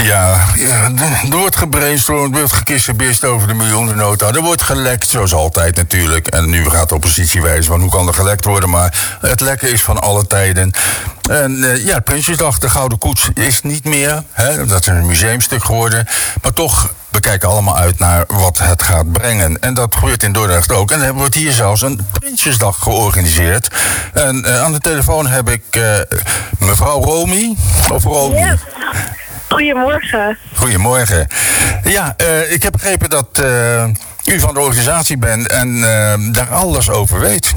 Er wordt gebrainstormd, er wordt gekissenbist over de miljoenennota. Er wordt gelekt, zoals altijd natuurlijk. En nu gaat de oppositie wijzen van hoe kan er gelekt worden. Maar het lekken is van alle tijden. En Prinsjesdag, de Gouden Koets, is niet meer. Hè? Dat is een museumstuk geworden. Maar toch, we kijken allemaal uit naar wat het gaat brengen. En dat gebeurt in Dordrecht ook. En dan hebben we hier zelfs een Prinsjesdag georganiseerd. En aan de telefoon heb ik mevrouw Romy. Of Romy? Ja. Goedemorgen. Goedemorgen. Ja, ik heb begrepen dat u van de organisatie bent en daar alles over weet.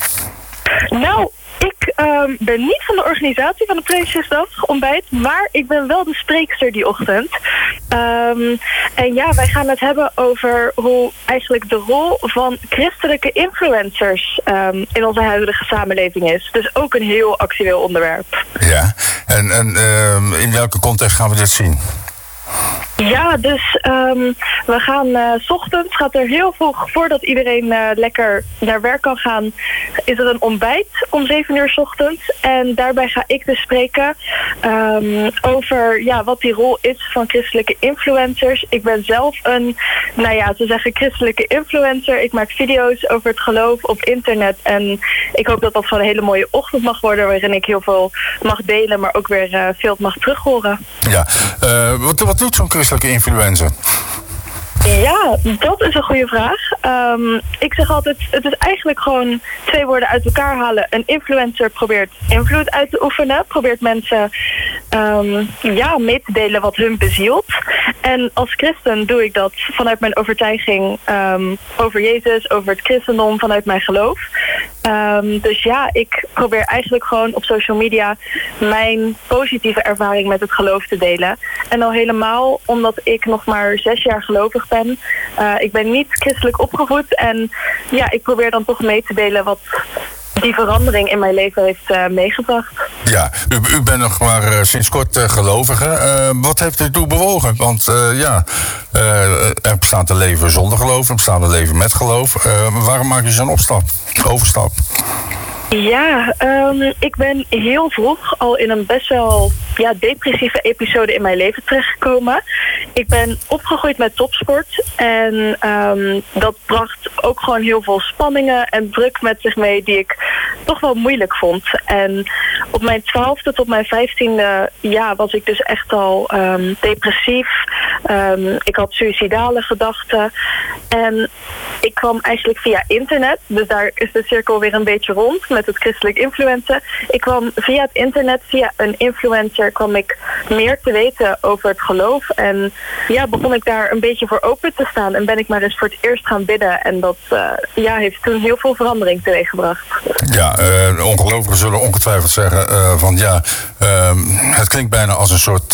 Nou, ik ben niet van de organisatie van de Prinsjesdag ontbijt, maar ik ben wel de spreekster die ochtend. En ja, wij gaan het hebben over hoe eigenlijk de rol van christelijke influencers in onze huidige samenleving is. Dus ook een heel actueel onderwerp. Ja, en in welke context gaan we dit zien? Ja, dus we gaan 's ochtends, gaat er heel vroeg, voordat iedereen lekker naar werk kan gaan, is er een ontbijt om 7 uur 's ochtends. En daarbij ga ik dus spreken over wat die rol is van christelijke influencers. Ik ben zelf een, ze zeggen christelijke influencer. Ik maak video's over het geloof op internet. En ik hoop dat dat gewoon een hele mooie ochtend mag worden, waarin ik heel veel mag delen, maar ook weer veel mag terughoren. Ja, wat doet zo'n christelijke influencer? Ja, dat is een goede vraag. Ik zeg altijd, het is eigenlijk gewoon 2 woorden uit elkaar halen. Een influencer probeert invloed uit te oefenen. Probeert mensen mee te delen wat hun bezielt. En als christen doe ik dat vanuit mijn overtuiging over Jezus, over het christendom, vanuit mijn geloof. Dus ja, ik probeer eigenlijk gewoon op social media mijn positieve ervaring met het geloof te delen. En al helemaal omdat ik nog maar 6 jaar gelovig ben. Ik ben niet christelijk opgevoed en ja, ik probeer dan toch mee te delen wat die verandering in mijn leven heeft meegebracht. Ja, u bent nog maar sinds kort gelovige. Wat heeft u toe bewogen? Want er bestaat een leven zonder geloof, er bestaat een leven met geloof. Waarom maak je zo'n overstap? Ja, ik ben heel vroeg al in een best wel depressieve episode in mijn leven terechtgekomen. Ik ben opgegroeid met topsport en dat bracht ook gewoon heel veel spanningen en druk met zich mee die ik toch wel moeilijk vond. En op mijn 12e tot mijn 15e was ik dus echt al depressief. Ik had suïcidale gedachten en ik kwam eigenlijk via internet, dus daar is de cirkel weer een beetje rond met het christelijk influencen. Ik kwam via het internet, via een influencer, kwam ik meer te weten over het geloof. En begon ik daar een beetje voor open te staan. En ben ik maar eens voor het eerst gaan bidden. En dat heeft toen heel veel verandering teweeggebracht. Ja, ongelovigen zullen ongetwijfeld zeggen het klinkt bijna als een soort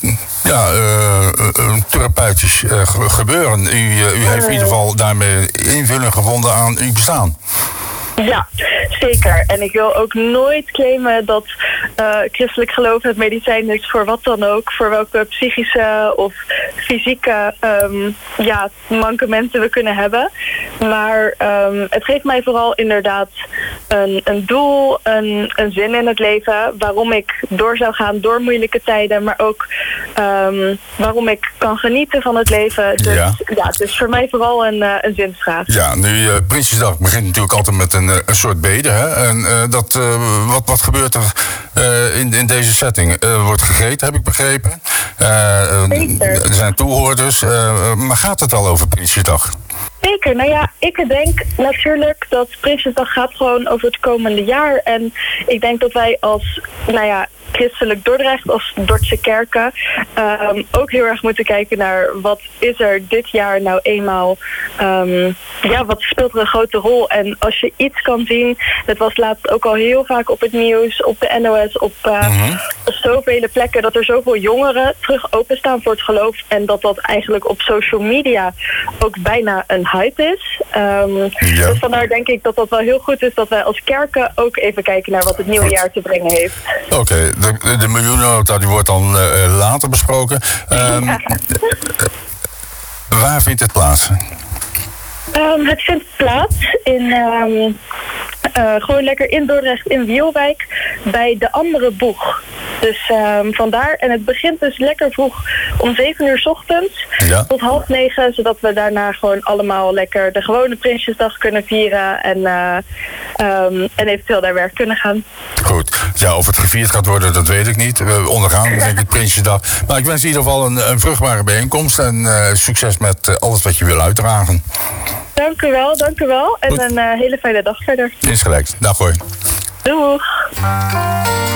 therapeutisch gebeuren. U heeft in ieder geval daarmee invulling gevonden aan uw bestaan. Ja, zeker. En ik wil ook nooit claimen dat christelijk geloof het medicijn is voor wat dan ook. Voor welke psychische of fysieke mankementen we kunnen hebben. Maar het geeft mij vooral inderdaad een doel, een zin in het leven. Waarom ik door zou gaan door moeilijke tijden. Maar ook waarom ik kan genieten van het leven. Dus het is voor mij vooral een zinsvraag. Ja, nu Prinsjesdag begint natuurlijk altijd met een soort bede. Hè? En wat gebeurt er in deze setting? Er wordt gegeten, heb ik begrepen. Er zijn toehoorders. Maar gaat het wel over Prinsjesdag? Zeker. Nou ja, ik denk natuurlijk dat Prinsjesdag gaat gewoon over het komende jaar. En ik denk dat wij als, christelijk Dordrecht, als Dordtse kerken, ook heel erg moeten kijken naar wat is er dit jaar nou eenmaal, wat speelt er een grote rol. En als je iets kan zien, het was laatst ook al heel vaak op het nieuws, op de NOS, op zoveel plekken, dat er zoveel jongeren terug openstaan voor het geloof en dat eigenlijk op social media ook bijna een hype is. Dus vandaar denk ik dat dat wel heel goed is dat wij als kerken ook even kijken naar wat het nieuwe jaar te brengen heeft. Oké. De miljoenennota die wordt dan later besproken. Waar vindt het plaats? Het vindt plaats in Gewoon lekker in Dordrecht, in Wielwijk, bij de Andere Boeg. Dus vandaar. En het begint dus lekker vroeg om 7 uur 's ochtends tot 8:30, zodat we daarna gewoon allemaal lekker de gewone Prinsjesdag kunnen vieren en eventueel naar werk kunnen gaan. Goed. Ja, of het gevierd gaat worden, dat weet ik niet. We ondergaan, denk ik, Prinsjesdag. Maar ik wens in ieder geval een vruchtbare bijeenkomst en succes met alles wat je wil uitdragen. Dank u wel. En goed. Een hele fijne dag verder. Insgelijks. Dag hoor. Doeg.